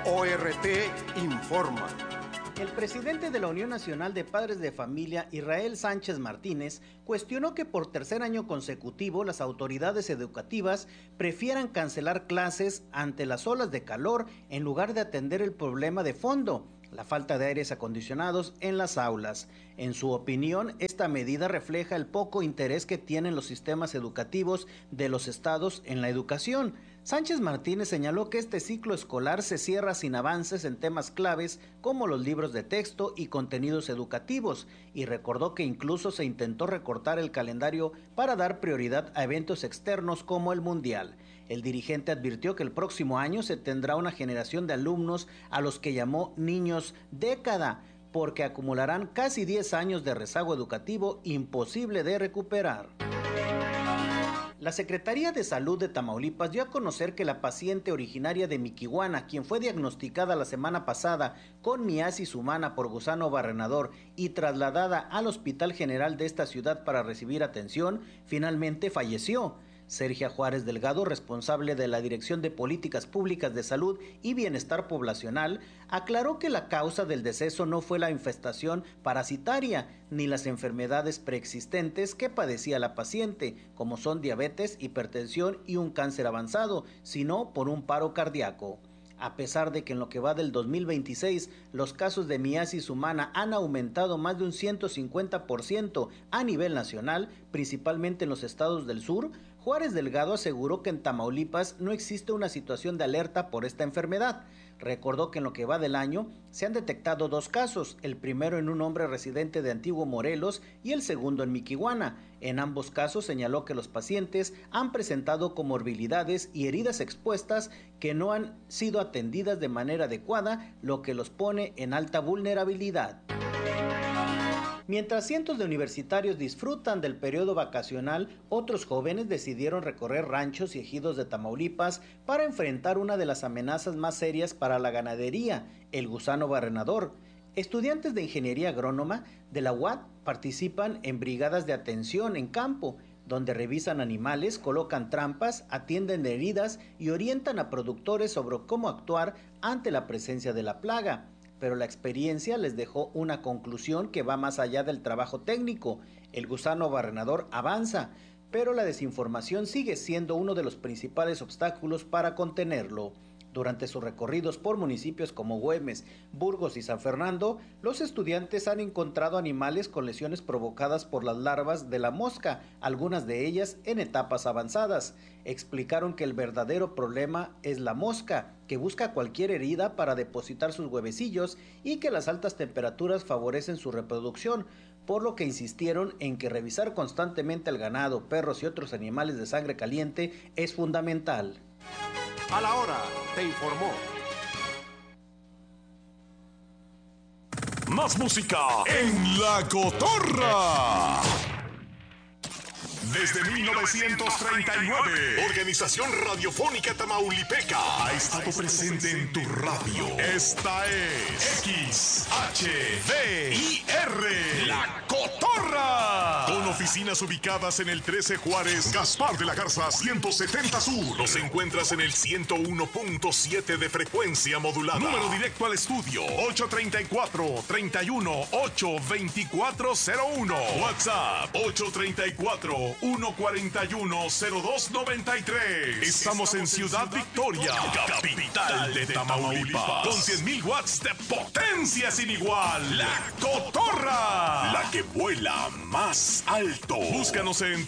ORT informa. El presidente de la Unión Nacional de Padres de Familia, Israel Sánchez Martínez, cuestionó que por tercer año consecutivo las autoridades educativas prefieran cancelar clases ante las olas de calor en lugar de atender el problema de fondo, la falta de aires acondicionados en las aulas. En su opinión, esta medida refleja el poco interés que tienen los sistemas educativos de los estados en la educación. Sánchez Martínez señaló que este ciclo escolar se cierra sin avances en temas claves como los libros de texto y contenidos educativos, y recordó que incluso se intentó recortar el calendario para dar prioridad a eventos externos como el Mundial. El dirigente advirtió que el próximo año se tendrá una generación de alumnos a los que llamó niños década, porque acumularán casi 10 años de rezago educativo imposible de recuperar. La Secretaría de Salud de Tamaulipas dio a conocer que la paciente originaria de Miquihuana, quien fue diagnosticada la semana pasada con miasis humana por gusano barrenador y trasladada al Hospital General de esta ciudad para recibir atención, finalmente falleció. Sergia Juárez Delgado, responsable de la Dirección de Políticas Públicas de Salud y Bienestar Poblacional, aclaró que la causa del deceso no fue la infestación parasitaria ni las enfermedades preexistentes que padecía la paciente, como son diabetes, hipertensión y un cáncer avanzado, sino por un paro cardíaco. A pesar de que en lo que va del 2026 los casos de miasis humana han aumentado más de un 150% a nivel nacional, principalmente en los estados del sur, Juárez Delgado aseguró que en Tamaulipas no existe una situación de alerta por esta enfermedad. Recordó que en lo que va del año se han detectado 2 casos, el primero en un hombre residente de Antiguo Morelos y el segundo en Miquihuana. En ambos casos señaló que los pacientes han presentado comorbilidades y heridas expuestas que no han sido atendidas de manera adecuada, lo que los pone en alta vulnerabilidad. Mientras cientos de universitarios disfrutan del periodo vacacional, otros jóvenes decidieron recorrer ranchos y ejidos de Tamaulipas para enfrentar una de las amenazas más serias para la ganadería, el gusano barrenador. Estudiantes de ingeniería agrónoma de la UAT participan en brigadas de atención en campo, donde revisan animales, colocan trampas, atienden heridas y orientan a productores sobre cómo actuar ante la presencia de la plaga. Pero la experiencia les dejó una conclusión que va más allá del trabajo técnico. El gusano barrenador avanza, pero la desinformación sigue siendo uno de los principales obstáculos para contenerlo. Durante sus recorridos por municipios como Güemes, Burgos y San Fernando, los estudiantes han encontrado animales con lesiones provocadas por las larvas de la mosca, algunas de ellas en etapas avanzadas. Explicaron que el verdadero problema es la mosca, que busca cualquier herida para depositar sus huevecillos y que las altas temperaturas favorecen su reproducción, por lo que insistieron en que revisar constantemente al ganado, perros y otros animales de sangre caliente es fundamental. A la hora, te informó. Más música en La Cotorra. Desde 1939, Organización Radiofónica Tamaulipeca ha estado presente en tu radio. Esta es XHDIR, La Cotorra. Con oficinas ubicadas en el 13 Juárez, Gaspar de la Garza 170 Sur. Los encuentras en el 101.7 de frecuencia modulada. Número directo al estudio 834-318-2401. WhatsApp 834-141-0293. Estamos en Ciudad Victoria, capital de Tamaulipas, con 100,000 watts de potencia sin igual. La Cotorra, la que vuela más alto. Búscanos en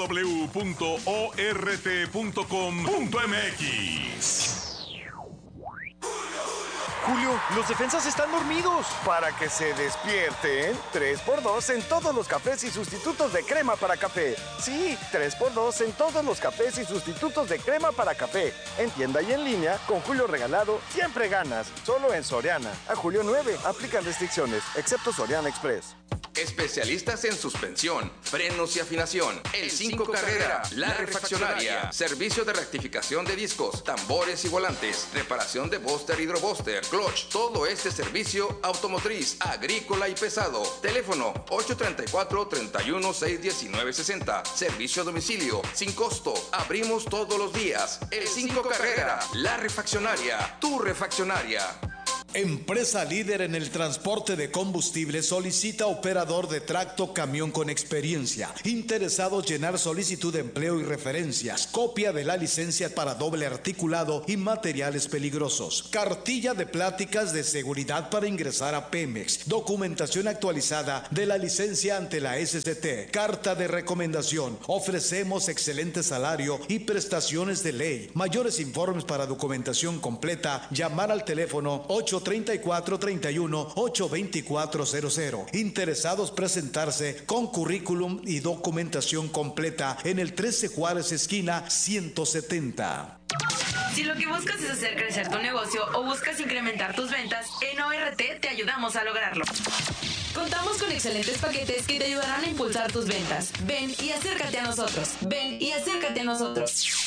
www.ort.com.mx. Julio, los defensas están dormidos. Para que se despierten, 3x2 en todos los cafés y sustitutos de crema para café. Sí, 3x2 en todos los cafés y sustitutos de crema para café. En tienda y en línea, con Julio regalado, siempre ganas. Solo en Soriana. A julio 9, aplican restricciones, excepto Soriana Express. Especialistas en suspensión, frenos y afinación. El 5 Carrera, La Refaccionaria. Servicio de rectificación de discos, tambores y volantes. Reparación de booster, hidrobuster, clutch. Todo este servicio automotriz, agrícola y pesado. Teléfono 834-31-619-60. Servicio a domicilio, sin costo. Abrimos todos los días. El 5 Carrera, La Refaccionaria. Tu refaccionaria. Empresa líder en el transporte de combustible solicita operador de tracto camión con experiencia. Interesados llenar solicitud de empleo y referencias. Copia de la licencia para doble articulado y materiales peligrosos. Cartilla de pláticas de seguridad para ingresar a Pemex. Documentación actualizada de la licencia ante la SCT. Carta de recomendación. Ofrecemos excelente salario y prestaciones de ley. Mayores informes para documentación completa. Llamar al teléfono 834-31-82400. Interesados presentarse con currículum y documentación completa en el 13 Juárez esquina 170. Si lo que buscas es hacer crecer tu negocio o buscas incrementar tus ventas, en ORT te ayudamos a lograrlo. Contamos con excelentes paquetes que te ayudarán a impulsar tus ventas. Ven y acércate a nosotros. Ven y acércate a nosotros.